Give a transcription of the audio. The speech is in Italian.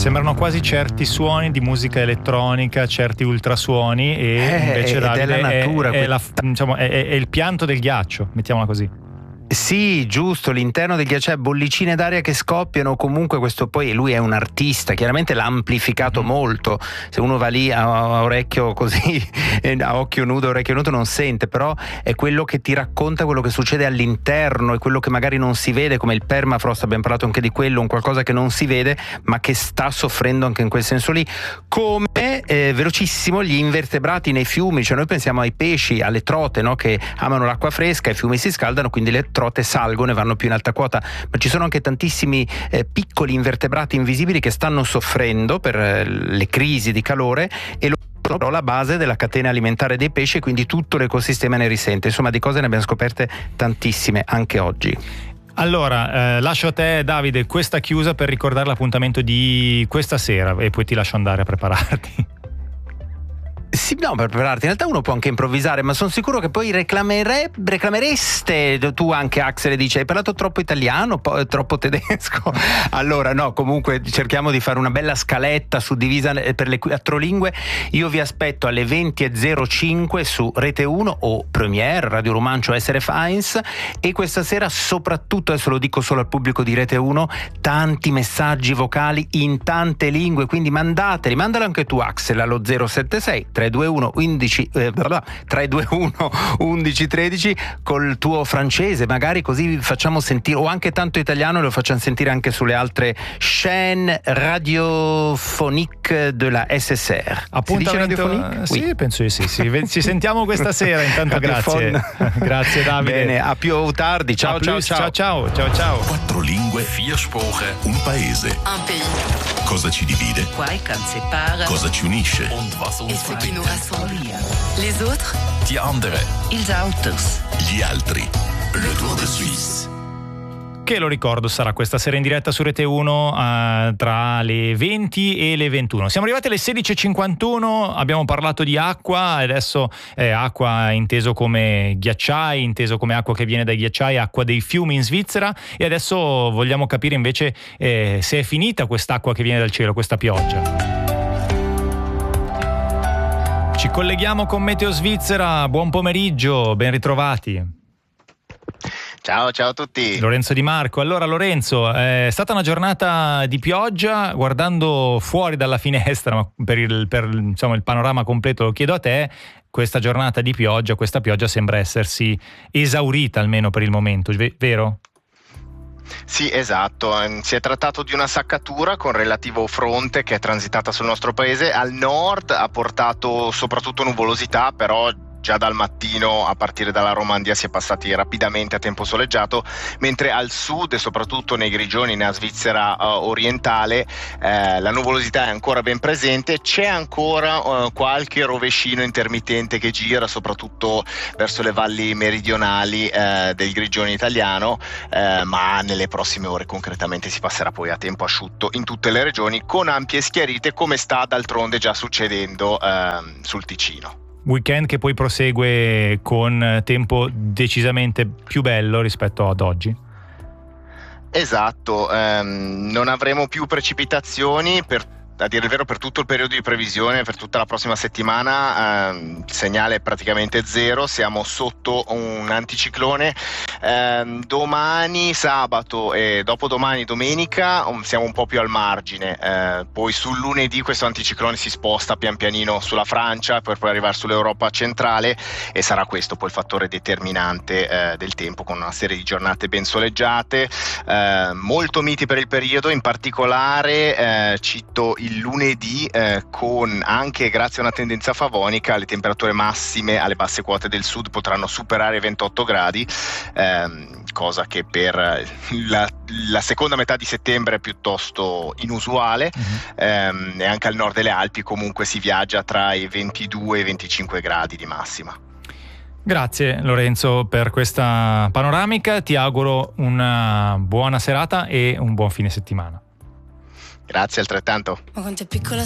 sembrano quasi certi suoni di musica elettronica, certi ultrasuoni, e invece Davide, la natura, è il pianto del ghiaccio, mettiamola così. Sì, giusto, l'interno del ghiacciaio, bollicine d'aria che scoppiano, comunque questo, poi lui è un artista, chiaramente l'ha amplificato molto. Se uno va lì a orecchio così, a occhio nudo, orecchio nudo, non sente, però è quello che ti racconta quello che succede all'interno, e quello che magari non si vede, come il permafrost, abbiamo parlato anche di quello, un qualcosa che non si vede ma che sta soffrendo anche in quel senso lì. Come velocissimo gli invertebrati nei fiumi, cioè noi pensiamo ai pesci, alle trote, no? Che amano l'acqua fresca, i fiumi si scaldano, quindi le trote salgono e vanno più in alta quota, ma ci sono anche tantissimi piccoli invertebrati invisibili che stanno soffrendo per le crisi di calore, e però la base della catena alimentare dei pesci, quindi tutto l'ecosistema ne risente. Insomma, di cose ne abbiamo scoperte tantissime anche oggi. Allora, lascio a te, Davide, questa chiusa per ricordare l'appuntamento di questa sera, e poi ti lascio andare a prepararti. Sì, no, per prepararti in realtà uno può anche improvvisare, ma sono sicuro che poi reclamereste tu anche, Axel, dice hai parlato troppo italiano, troppo tedesco. Allora no, comunque cerchiamo di fare una bella scaletta suddivisa per le 4 lingue. Io vi aspetto alle 20.05 su Rete 1 o Premiere, Radio Romancio, SRF 1, e questa sera soprattutto, adesso lo dico solo al pubblico di Rete 1, tanti messaggi vocali in tante lingue, quindi mandalo anche tu, Axel, allo 076 321 11 13 col tuo francese, magari, così facciamo sentire, o anche tanto italiano, lo facciamo sentire anche sulle altre chaîne radiophonique de la SSR. Appuntamento, sì, penso di sì. Ci sentiamo questa sera, intanto grazie. Grazie Davide. Bene, a più tardi. Ciao. 4 lingue, 4 Sprachen, un paese. Un pays. Cosa ci divide? Qualche uns sépare. Cosa ci unisce? Et ce qui nous rassemble. Les autres. Die andere. Ils Autos. Gli altri. Le Tour de Suisse. Che, lo ricordo, sarà questa sera in diretta su Rete 1 tra le 20 e le 21. Siamo arrivati alle 16.51, abbiamo parlato di acqua, adesso acqua inteso come ghiacciai, inteso come acqua che viene dai ghiacciai, acqua dei fiumi in Svizzera, e adesso vogliamo capire invece se è finita quest'acqua che viene dal cielo, questa pioggia. Ci colleghiamo con Meteo Svizzera, buon pomeriggio, ben ritrovati. Ciao a tutti. Lorenzo Di Marco. Allora Lorenzo, è stata una giornata di pioggia. Guardando fuori dalla finestra, ma per il panorama completo lo chiedo a te, questa giornata di pioggia, questa pioggia sembra essersi esaurita almeno per il momento, vero? Sì, esatto, si è trattato di una saccatura con relativo fronte che è transitata sul nostro paese. Al nord ha portato soprattutto nuvolosità, però già dal mattino, a partire dalla Romandia, si è passati rapidamente a tempo soleggiato, mentre al sud e soprattutto nei grigioni, nella Svizzera orientale, la nuvolosità è ancora ben presente. C'è ancora qualche rovescino intermittente che gira soprattutto verso le valli meridionali del grigione italiano, ma nelle prossime ore concretamente si passerà poi a tempo asciutto in tutte le regioni, con ampie schiarite, come sta d'altronde già succedendo sul Ticino. Weekend che poi prosegue con tempo decisamente più bello rispetto ad oggi. Esatto, non avremo più precipitazioni a dire il vero per tutto il periodo di previsione, per tutta la prossima settimana. Segnale praticamente zero, siamo sotto un anticiclone. Domani sabato e dopodomani domenica siamo un po' più al margine, poi sul lunedì questo anticiclone si sposta pian pianino sulla Francia per poi arrivare sull'Europa centrale, e sarà questo poi il fattore determinante del tempo, con una serie di giornate ben soleggiate, molto miti per il periodo. In particolare cito il lunedì, con anche grazie a una tendenza favonica le temperature massime alle basse quote del sud potranno superare i 28 gradi, cosa che per la seconda metà di settembre è piuttosto inusuale. E anche al nord delle Alpi comunque si viaggia tra i 22 e i 25 gradi di massima. Grazie Lorenzo per questa panoramica, ti auguro una buona serata e un buon fine settimana. Grazie altrettanto. Ma quanto è piccola